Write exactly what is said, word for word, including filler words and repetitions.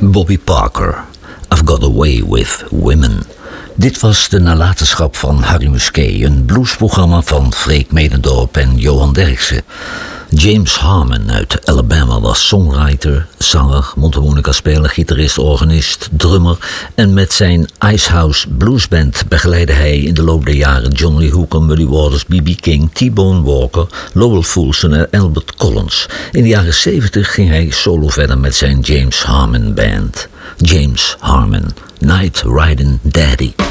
Bobby Parker, I've Got a Way with Women. Dit was de nalatenschap van Harry Musquet, een bluesprogramma van Freek Medendorp en Johan Derksen. James Harmon uit Alabama was songwriter, zanger, mondharmonica-speler, gitarist, organist, drummer en met zijn Icehouse Bluesband begeleidde hij in de loop der jaren John Lee Hooker, Muddy Waters, B B King, T-Bone Walker, Lowell Fulson en Albert Collins. In de jaren zeventig ging hij solo verder met zijn James Harmon Band. James Harmon, Night Riding Daddy.